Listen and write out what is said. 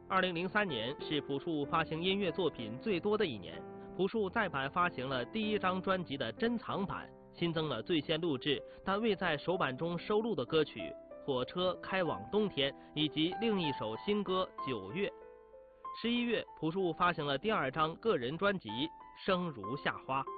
2003年是朴树发行音乐作品最多的一年，朴树再版发行了第一张专辑的珍藏版，新增了最先录制但未在首版中收录的歌曲《火车开往冬天》以及另一首新歌《9月》。11月，朴树发行了第2张个人专辑《生如夏花》。